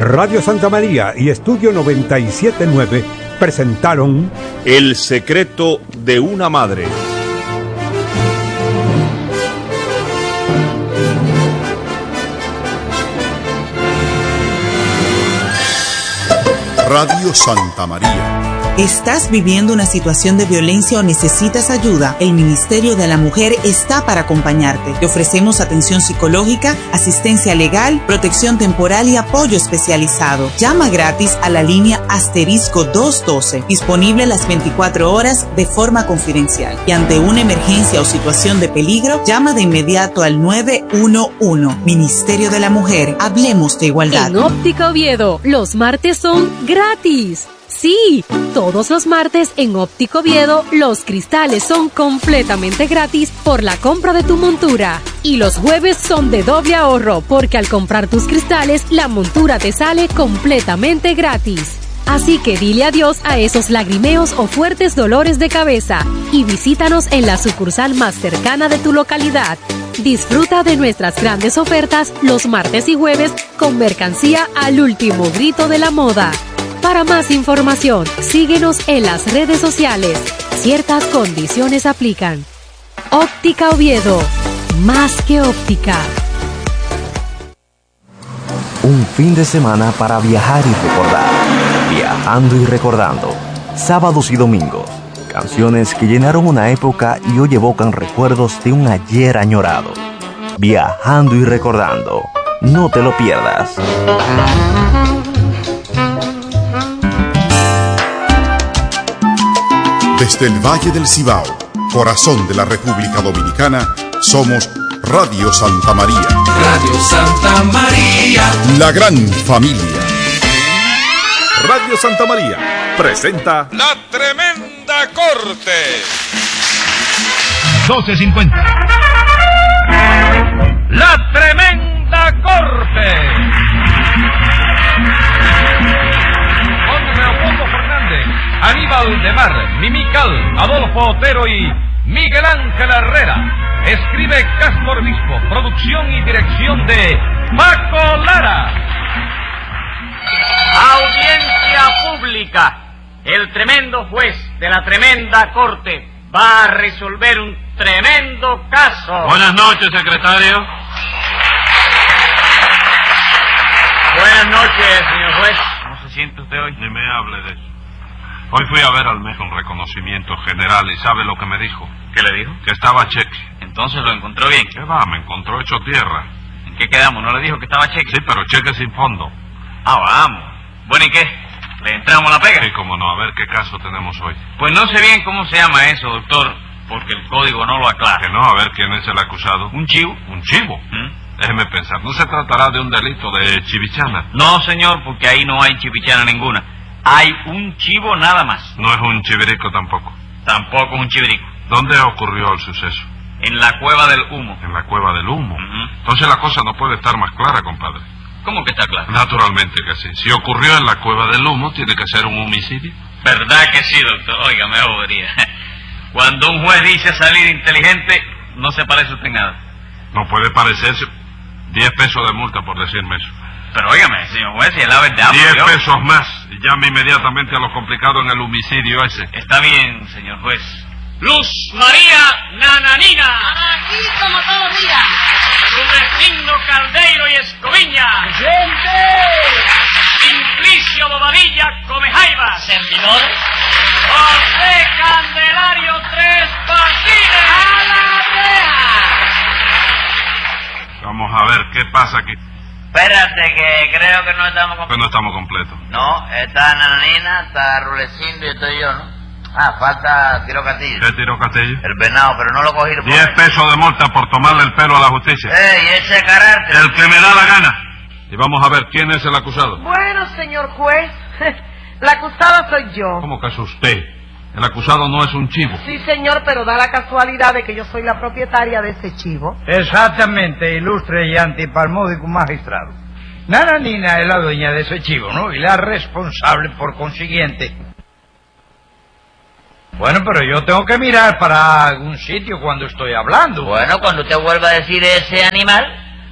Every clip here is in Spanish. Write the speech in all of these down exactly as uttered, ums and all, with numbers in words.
Radio Santa María y Estudio noventa y siete punto nueve presentaron El secreto de una madre. Radio Santa María. ¿Estás viviendo una situación de violencia o necesitas ayuda? El Ministerio de la Mujer está para acompañarte. Te ofrecemos atención psicológica, asistencia legal, protección temporal y apoyo especializado. Llama gratis a la línea asterisco doscientos doce, disponible las veinticuatro horas de forma confidencial. Y ante una emergencia o situación de peligro, llama de inmediato al nueve uno uno. Ministerio de la Mujer, hablemos de igualdad. En Óptica Oviedo, los martes son gratis. Sí, todos los martes en Óptico Oviedo los cristales son completamente gratis por la compra de tu montura. Y los jueves son de doble ahorro porque al comprar tus cristales la montura te sale completamente gratis. Así que dile adiós a esos lagrimeos o fuertes dolores de cabeza y visítanos en la sucursal más cercana de tu localidad. Disfruta de nuestras grandes ofertas los martes y jueves con mercancía al último grito de la moda. Para más información, síguenos en las redes sociales. Ciertas condiciones aplican. Óptica Oviedo, más que óptica. Un fin de semana para viajar y recordar. Viajando y recordando. Sábados y domingos. Canciones que llenaron una época y hoy evocan recuerdos de un ayer añorado. Viajando y recordando. No te lo pierdas. Desde el Valle del Cibao, corazón de la República Dominicana, somos Radio Santa María. Radio Santa María. La gran familia. Radio Santa María presenta La Tremenda Corte. doce cincuenta. La Tremenda Corte. Con Leopoldo Fernández, Aníbal de Mar, Mimical, Adolfo Otero y Miguel Ángel Herrera. Escribe Castro Obispo. Producción y dirección de Paco Lara. Audiencia pública. El tremendo juez de la tremenda corte va a resolver un tremendo caso. Buenas noches, secretario. Buenas noches, señor juez. ¿Cómo se siente usted hoy? Ni me hable de eso. Hoy fui a ver al mes con reconocimiento general y ¿sabe lo que me dijo? ¿Qué le dijo? Que estaba cheque. Entonces lo encontró bien. ¿Qué va? Me encontró hecho tierra. ¿En qué quedamos? ¿No le dijo que estaba cheque? Sí, pero cheque sin fondo. Ah, vamos. Bueno, ¿y qué? ¿Le entramos la pega? Sí, cómo no. A ver qué caso tenemos hoy. Pues no sé bien cómo se llama eso, doctor, porque el código no lo aclara. Que no, a ver quién es el acusado. ¿Un chivo? ¿Un chivo? ¿Mm? Déjeme pensar. ¿No se tratará de un delito de chivichana? No, señor, porque ahí no hay chivichana ninguna. Hay un chivo nada más. No es un chivirico tampoco. Tampoco un chivirico. ¿Dónde ocurrió el suceso? En la Cueva del Humo. En la Cueva del Humo. Uh-huh. Entonces la cosa no puede estar más clara, compadre. ¿Cómo que está claro? Naturalmente que sí. Si ocurrió en la Cueva del Humo, tiene que ser un homicidio. ¿Verdad que sí, doctor? Oiga, me bobería. Cuando un juez dice salir inteligente, no se parece usted en nada. No puede parecerse. Diez pesos de multa por decirme eso. Pero óigame, señor juez, si es la verdad... Diez yo... pesos más. Y llame inmediatamente a lo complicado en el homicidio ese. Está bien, señor juez. Luz María Nananina. Aquí como todos los días. Rudecindo Caldeiro y Escoviña. ¡Presente! Simplicio Bobadilla Comejaivas. Servidor. José Candelario Tres Patines. ¡A la reja! Vamos a ver qué pasa aquí. Espérate, que creo que no estamos completos. Pues no estamos completos. No, está Nananina, está Rulecindo y estoy yo, ¿no? Ah, falta Tiro Castillo. ¿Qué Tiro Castillo? El venado, pero no lo cogí. Por Diez pesos de multa por tomarle el pelo a la justicia. ¡Ey, ese carácter! El que me da la gana. Y vamos a ver quién es el acusado. Bueno, señor juez, la acusada soy yo. ¿Cómo que es usted? El acusado no es un chivo. Sí, señor, pero da la casualidad de que yo soy la propietaria de ese chivo. Exactamente, ilustre y antipalmódico magistrado. Nananina es la dueña de ese chivo, ¿no? Y la responsable por consiguiente. Bueno, pero yo tengo que mirar para algún sitio cuando estoy hablando. Bueno, cuando usted vuelva a decir ese animal,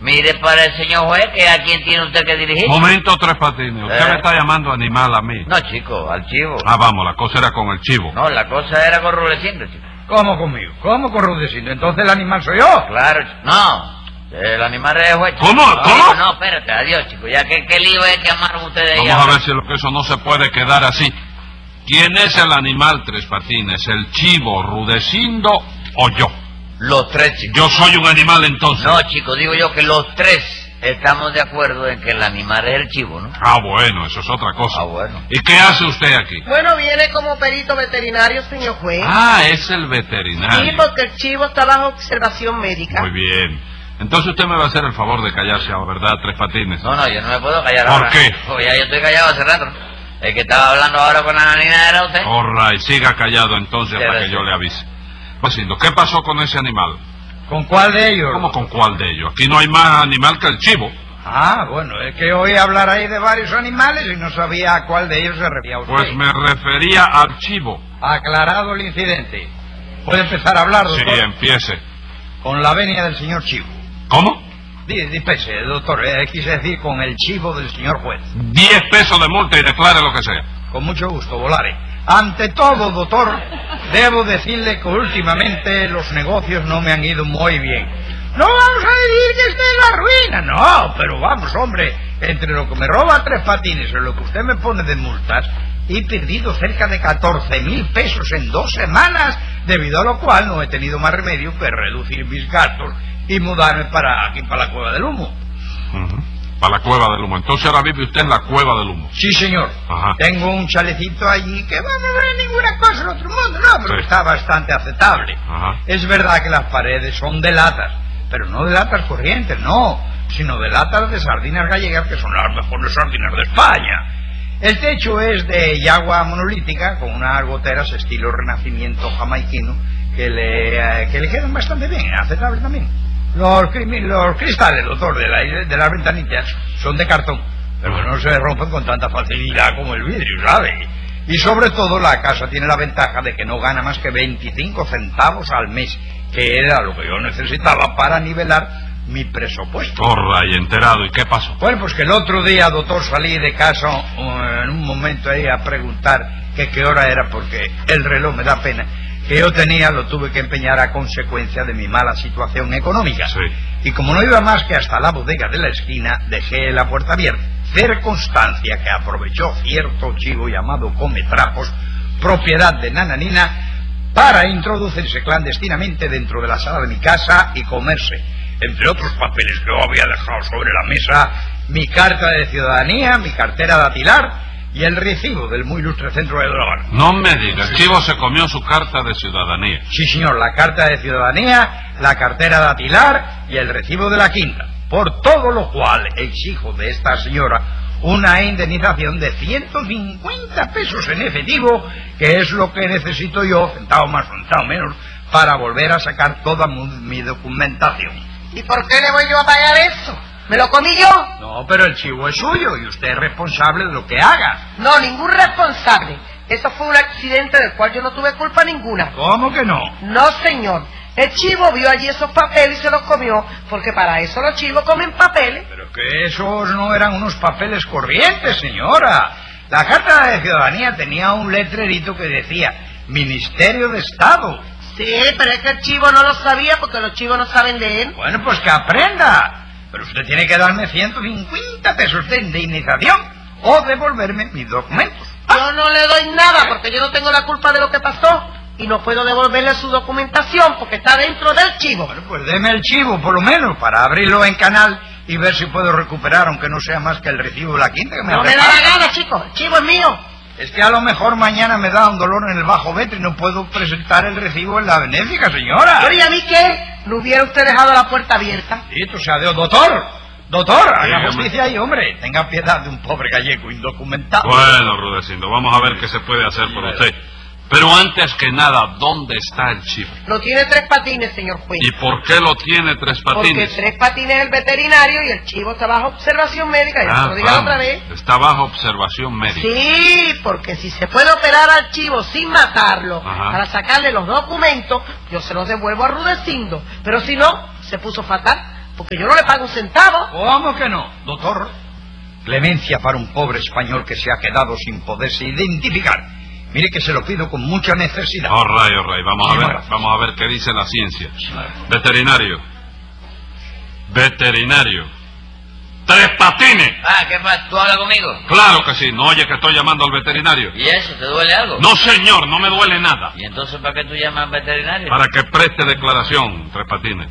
Mire para el señor juez que a quién tiene usted que dirigir. Momento, Tres Patines. Usted ¿Eh? me está llamando animal a mí. No, chico, al chivo. Ah, vamos, la cosa era con el chivo. No, la cosa era con Rudecindo, chico. ¿Cómo conmigo? ¿Cómo con Rudecindo? ¿Entonces el animal soy yo? Claro, chico. No, el animal es el juez. chico. ¿Cómo? No, ¿Cómo? chico, no, espérate, adiós, chico. Ya que qué lío es que amaron ustedes ahí. Vamos a ahora. ver si lo que eso no se puede quedar así. ¿Quién es el animal, Tres Patines? ¿El chivo, Rudecindo o yo? Los tres, chicos. Yo soy un animal entonces. No, chico, digo yo que los tres estamos de acuerdo en que el animal es el chivo, ¿no? Ah, bueno, eso es otra cosa. Ah, bueno. ¿Y qué hace usted aquí? Bueno, viene como perito veterinario, señor juez. Ah, es el veterinario. Sí, porque el chivo está bajo observación médica. Muy bien. Entonces usted me va a hacer el favor de callarse ahora, ¿verdad, Tres Patines? No, no, yo no me puedo callar ¿Por ahora. qué? Porque ya yo estoy callado hace rato, ¿no? El que estaba hablando ahora con la nanina era usted. All right, siga callado entonces Sí, hasta que sí. yo le avise. Rudecindo, ¿qué pasó con ese animal? ¿Con cuál de ellos? ¿Cómo con cuál de ellos? Aquí no hay más animal que el chivo. Ah, bueno, es que oí hablar ahí de varios animales y no sabía a cuál de ellos se refería usted. Pues me refería al chivo. Aclarado el incidente. ¿Puede empezar a hablar, Sí, doctor? empiece. Con la venia del señor Chivo. ¿Cómo? Di- Dispense, doctor, eh, quise decir con el chivo del señor juez. Diez pesos de multa y declare lo que sea. Con mucho gusto, Volare. Ante todo, doctor, debo decirle que últimamente los negocios no me han ido muy bien. No vamos a decir que esté en la ruina, no, pero vamos, hombre, entre lo que me roba Tres Patines y lo que usted me pone de multas, he perdido cerca de catorce mil pesos en dos semanas, debido a lo cual no he tenido más remedio que reducir mis gastos y mudarme para aquí, para la Cueva del Humo. Uh-huh. Para la Cueva del Humo. Entonces ahora vive usted en la Cueva del Humo. Sí, señor. Ajá. Tengo un chalecito allí que, bueno, no es ninguna cosa del otro mundo, no, pero Sí. está bastante aceptable. Ajá. Es verdad que las paredes son de latas, pero no de latas corrientes, no, sino de latas de sardinas gallegas, que son las mejores sardinas de España. El techo es de yagua monolítica, con unas goteras estilo renacimiento jamaiquino, que le, eh, que le quedan bastante bien, aceptable también. Los, cri- los cristales, doctor, de, la, de las ventanillas son de cartón, pero que no se rompen con tanta facilidad como el vidrio, ¿sabe? Y sobre todo la casa tiene la ventaja de que no gana más que veinticinco centavos al mes, que era lo que yo necesitaba para nivelar mi presupuesto. Corra y enterado. ¿Y qué pasó? Bueno, pues que el otro día, doctor, salí de casa uh, en un momento ahí a preguntar que qué hora era, porque el reloj me da pena. Que yo tenía lo tuve que empeñar a consecuencia de mi mala situación económica. Sí. Y como no iba más que hasta la bodega de la esquina, dejé la puerta abierta. Circunstancia que aprovechó cierto chivo llamado Cometrapos, propiedad de Nananina, para introducirse clandestinamente dentro de la sala de mi casa y comerse, entre otros papeles que yo había dejado sobre la mesa, mi carta de ciudadanía, mi cartera datilar y el recibo del muy ilustre centro de drogas. No me diga, el chivo se comió su carta de ciudadanía. Sí, señor, la carta de ciudadanía, la cartera datilar y el recibo de la quinta. Por todo lo cual exijo de esta señora una indemnización de ciento cincuenta pesos en efectivo, que es lo que necesito yo, centavo más, centavo menos, para volver a sacar toda mu- mi documentación. ¿Y por qué le voy yo a pagar eso? ¿Me lo comí yo? No, pero el chivo es suyo y usted es responsable de lo que haga. No, ningún responsable. Eso fue un accidente del cual yo no tuve culpa ninguna. ¿Cómo que no? No, señor. El chivo vio allí esos papeles y se los comió, porque para eso los chivos comen papeles. Pero que esos no eran unos papeles corrientes, señora. La carta de ciudadanía tenía un letrerito que decía Ministerio de Estado. Sí, pero es que el chivo no lo sabía porque los chivos no saben leer. Bueno, pues que aprenda. Pero usted tiene que darme ciento cincuenta pesos de indemnización o devolverme mis documentos. Yo no le doy nada porque yo no tengo la culpa de lo que pasó y no puedo devolverle su documentación porque está dentro del chivo. Bueno, pues deme el chivo por lo menos para abrirlo en canal y ver si puedo recuperar, aunque no sea más que el recibo de la quinta que me No me da la gana, chico. El chivo es mío. Es que a lo mejor mañana me da un dolor en el bajo ventre y no puedo presentar el recibo en la benéfica, señora. Pero ¿y a mí qué? ¿No hubiera usted dejado la puerta abierta? Dito sea Dios, doctor. Doctor, haga Dígame. justicia ahí, hombre. Tenga piedad de un pobre gallego indocumentado. Bueno, Rudecindo, vamos a ver qué se puede hacer por usted. Pero antes que nada, ¿dónde está el chivo? Lo tiene Tres Patines, señor juez. ¿Y por qué lo tiene Tres Porque Patines? Tres Patines es el veterinario y el chivo está bajo observación médica. Ya Ah, se lo diga vamos. otra vez. Está bajo observación médica. Sí, porque si se puede operar al chivo sin matarlo, Ajá. para sacarle los documentos, yo se los devuelvo a Rudecindo. Pero si no, se puso fatal. porque yo no le pago un centavo. ¿Cómo que no, doctor? Clemencia para un pobre español que se ha quedado sin poderse identificar. Mire que se lo pido con mucha necesidad. All right, all right. Vamos a ver, vamos a ver qué dice la ciencia. Veterinario. Veterinario. ¡Tres Patines! Ah, ¿qué pasa? ¿Tú hablas conmigo? Claro que sí. No oye que estoy llamando al veterinario. ¿Y eso? ¿Te duele algo? No, señor, no me duele nada. ¿Y entonces para qué tú llamas al veterinario? Para que preste declaración, Tres Patines.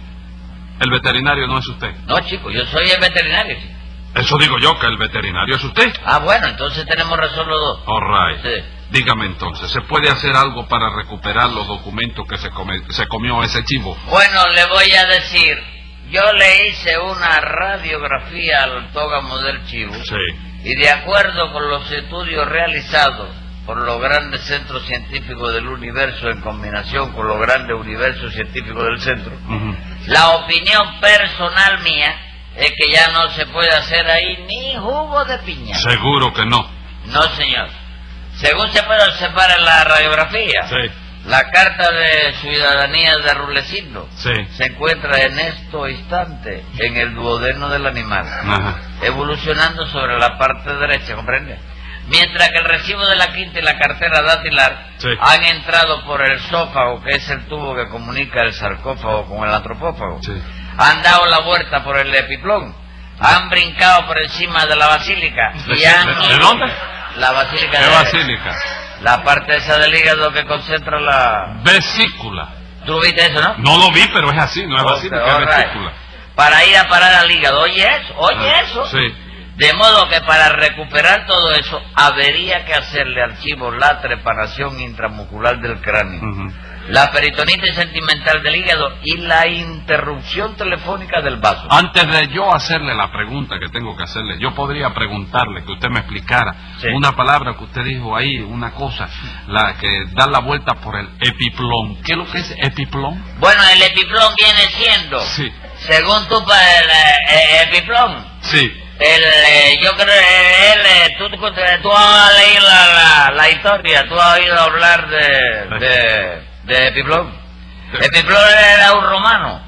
El veterinario no es usted. No, chico, yo soy el veterinario. Eso digo yo, que el veterinario es usted. Ah, bueno, entonces tenemos razón los dos. All right. Sí. Dígame entonces, ¿se puede hacer algo para recuperar los documentos que se, come, se comió ese chivo? Bueno, le voy a decir, yo le hice una radiografía al autógamo del chivo. Sí. Y de acuerdo con los estudios realizados por los grandes centros científicos del universo en combinación con los grandes universos científicos del centro, uh-huh. La opinión personal mía es que ya no se puede hacer ahí ni jugo de piña. Seguro que no. No, señor. Según se puede observar en la radiografía, sí. La carta de ciudadanía de Rulecindo sí. se encuentra en este instante en el duodeno del animal, Ajá. evolucionando sobre la parte derecha, ¿comprende? Mientras que el recibo de la quinta y la cartera dactilar sí. han entrado por el esófago, que es el tubo que comunica el sarcófago con el antropófago, sí. han dado la vuelta por el epiplón, han brincado por encima de la basílica ¿De, y han... ¿De, de dónde? La basílica. ¿Qué de... basílica? La parte esa del hígado que concentra la... Vesícula. ¿Tú lo viste eso, no? No lo vi, pero es así, no es okay, basílica, es vesícula. Para ir a parar al hígado, oye eso, oye ah, eso. Sí. De modo que para recuperar todo eso, habría que hacerle al chivo la trepanación intramuscular del cráneo, uh-huh. la peritonitis sentimental del hígado y la interrupción telefónica del vaso. Antes de yo hacerle la pregunta que tengo que hacerle, yo podría preguntarle que usted me explicara sí. una palabra que usted dijo ahí, una cosa, la que da la vuelta por el epiplón. ¿Qué es lo que es epiplón? Bueno, el epiplón viene siendo, sí. según tú, el eh, epiplón. Sí. El, eh, yo creo que él, eh, tú, tú, tú has leído la, la, la historia, tú has oído hablar de, de, de Epiplón. Epiplón era un romano.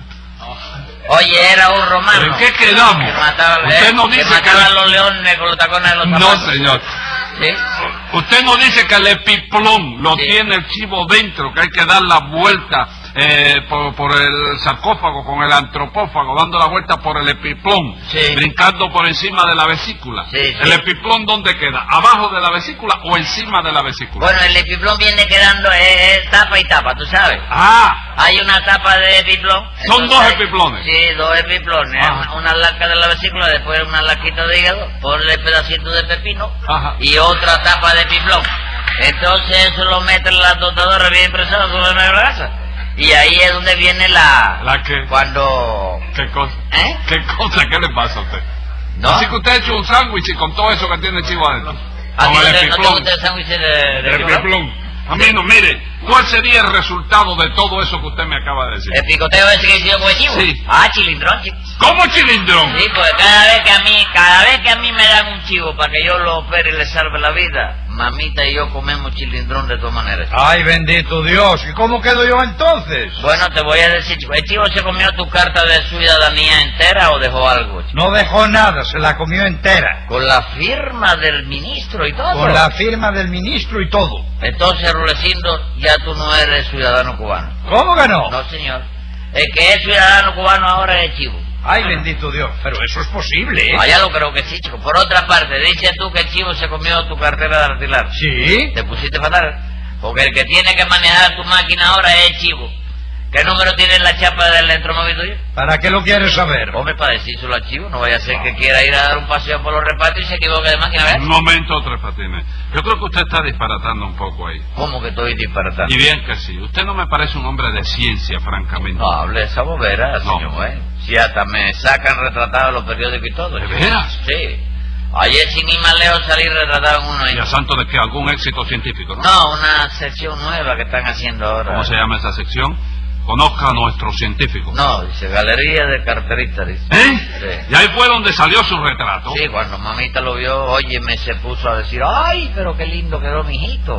Oye, era un romano. ¿En qué quedamos? Que mataba, Usted eh, no dice que mataba que... a los leones con los tacones de los zapatos. No, señor. ¿Sí? Usted no dice que el epiplón lo sí. tiene el chivo dentro, que hay que dar la vuelta eh, por, por el sarcófago con el antropófago, dando la vuelta por el epiplón, sí. brincando por encima de la vesícula. Sí, sí. ¿El epiplón dónde queda? ¿Abajo de la vesícula o encima de la vesícula? Bueno, el epiplón viene quedando eh, eh, tapa y tapa, ¿tú sabes? Ah. Hay una tapa de epiplón. Son dos epiplones. Sí, dos epiplones. Ajá. Una laca de la vesícula, después una laquita de hígado, ponle pedacito de pepino Ajá. y otra tapa de epiplón. Entonces eso lo mete en la tostadora bien impresora sobre la grasa. Y ahí es donde viene la... ¿La qué? Cuando... ¿Qué cosa? ¿Eh? ¿Qué cosa? ¿Qué le pasa a usted? ¿No? Así que usted ha hecho un sándwich y con todo eso que tiene el chivo adentro. ¿A Con ti el no te- no te epiplón. gusta el sándwich de, de El chivo? epiplón. A mí no, mire, ¿cuál sería el resultado de todo eso que usted me acaba de decir? ¿El picoteo ese que hicieron con el chivo? Sí. Ah, chilindrón, chico. ¿Cómo chilindrón? Sí, porque cada vez que a mí, cada vez que a mí me dan un chivo para que yo lo opere y le salve la vida, mamita y yo comemos chilindrón de todas maneras. Ay, bendito Dios. ¿Y cómo quedo yo entonces? Bueno, te voy a decir, chico, ¿el chivo se comió tu carta de ciudadanía entera o dejó algo, chico? No dejó nada, se la comió entera. Con la firma del ministro y todo. Con la firma del ministro y todo. Entonces, Rulecindo, ya tú no eres ciudadano cubano. ¿Cómo que no? No, señor. El que es ciudadano cubano ahora es chivo. Ay, bendito Dios, pero eso es posible, ¿eh? Ah, ya lo creo que sí, chico. Por otra parte, dices tú que el chivo se comió tu cartera de dactilar. Sí. Te pusiste fatal. Porque el que tiene que manejar tu máquina ahora es el chivo. ¿Qué número tiene la chapa del electromóvil tuyo? ¿Para qué lo quieres saber? Hombre, para decírselo al chivo. No vaya a ser que quiera ir a dar un paseo por los repartos y se equivoque de máquina, ¿verdad? Un momento, Tres Patines. Yo creo que usted está disparatando un poco ahí. ¿Cómo que estoy disparatando? Y bien que sí. Usted no me parece un hombre de ciencia, francamente. No, hable esa bobera, No. señor, ¿eh? Si hasta me sacan retratado en los periódicos y todo. ¿De chico. veras? Sí. Ayer sin ir más lejos salí retratado en uno ahí. ¿Y a santo de que algún éxito científico, no? No, una sección nueva que están haciendo ahora. ¿Cómo se llama esa sección? Conozca a nuestros científicos. No, dice Galería de Carteristas, dice. ¿Eh? Sí. Y ahí fue donde salió su retrato. Sí, cuando mamita lo vio, óyeme, se puso a decir, ¡ay, pero qué lindo quedó mi hijito!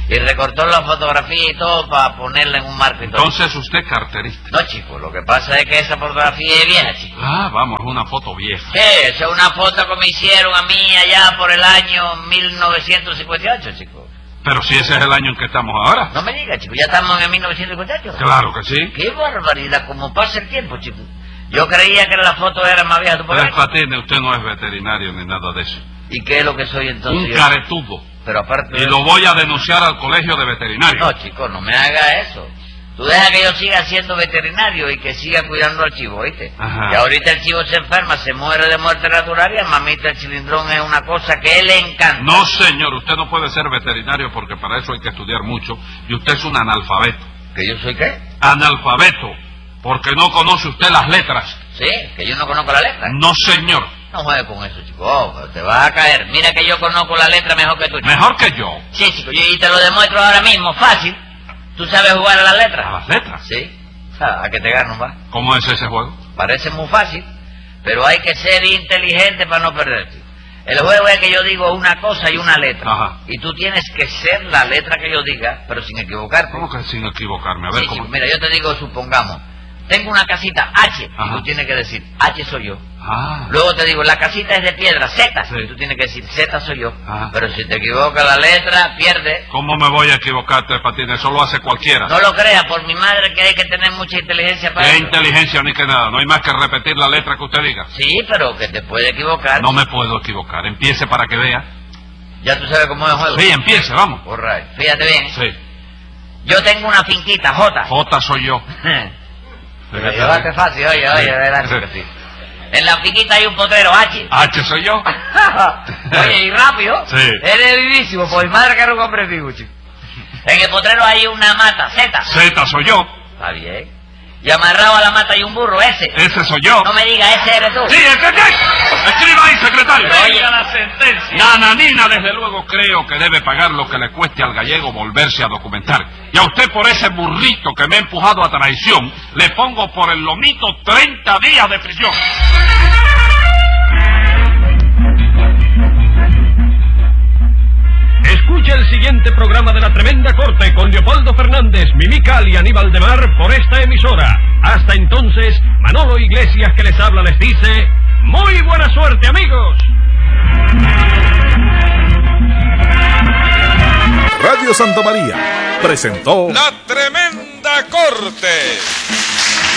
Y recortó la fotografía y todo para ponerla en un marco y todo. Entonces usted es carterista. No, chico, lo que pasa es que esa fotografía es vieja, chico. Ah, vamos, es una foto vieja. Sí, esa es una foto que me hicieron a mí allá por el año mil novecientos cincuenta y ocho, chico. Pero si ese es el año en que estamos ahora. No me digas, chico, ya estamos en mil novecientos cincuenta y ocho. Claro que sí. Qué barbaridad, como pasa el tiempo, chico. Yo creía que la foto era más vieja. Tres Patines, usted no es veterinario ni nada de eso. ¿Y qué es lo que soy entonces? Un yo? caretudo. Pero aparte... Y lo voy a denunciar al colegio de veterinarios. No, chico, no me haga eso. Tú deja que yo siga siendo veterinario y que siga cuidando al chivo, ¿oíste? Ajá. Y ahorita el chivo se enferma, se muere de muerte natural y a mamita el chilindrón es una cosa que él le encanta. No, señor, usted no puede ser veterinario porque para eso hay que estudiar mucho y usted es un analfabeto. ¿Que yo soy qué? Analfabeto, porque no conoce usted las letras. Sí, que yo no conozco la letra. No, señor. No juegues con eso, chico. Oh, te vas a caer. Mira que yo conozco la letra mejor que tú, chico. ¿Mejor que yo? Sí, chico, y te lo demuestro ahora mismo, fácil. ¿Tú sabes jugar a las letras? ¿A las letras? Sí. Ah, a que te gano, va. ¿Cómo es ese juego? Parece muy fácil, pero hay que ser inteligente para no perderte. El juego es que yo digo una cosa y una letra. Ajá. Y tú tienes que ser la letra que yo diga, pero sin equivocarte. ¿Cómo que sin equivocarme? A ver, Sí, ¿cómo? chico, mira, yo te digo, supongamos, tengo una casita H, Ajá. y tú tienes que decir, H soy yo. Ah. Luego te digo, la casita es de piedra, Z, Sí. y tú tienes que decir, Z soy yo. Ajá. Pero si te equivocas la letra, pierde. ¿Cómo me voy a equivocar, Tres Patines? Eso lo hace cualquiera. No lo creas, por mi madre que hay que tener mucha inteligencia para ¿Qué eso. inteligencia ni que nada? No hay más que repetir la letra que usted diga. Sí, pero que te puede equivocar. No me puedo equivocar. Empiece para que vea. Ya tú sabes cómo es el juego. Sí, empiece, vamos. All right. Fíjate bien. Sí. Yo tengo una finquita, J. J soy yo. Pero llevaste fácil, oye, oye, verás que sí. En la finquita hay un potrero, H. H soy yo. Oye, y rápido. Sí. Eres vivísimo, por mi madre que era un hombre vivo, chico. En el potrero hay una mata, Z. Z soy yo. Está bien. Y amarrado a la mata hay un burro, S. Ese soy yo. No me digas, ese eres tú. Sí, ese es. Escriba ahí, secretario. Oye, la sentencia. Nananina, desde luego, creo que debe pagar lo que le cueste al gallego volverse a documentar. Y a usted, por ese burrito que me ha empujado a traición, le pongo por el lomito treinta días de prisión. Escucha el siguiente programa de La Tremenda Corte con Leopoldo Fernández, Mimical y Aníbal de Mar por esta emisora. Hasta entonces, Manolo Iglesias que les habla les dice, ¡muy buena suerte, amigos! Radio Santa María presentó La Tremenda Corte.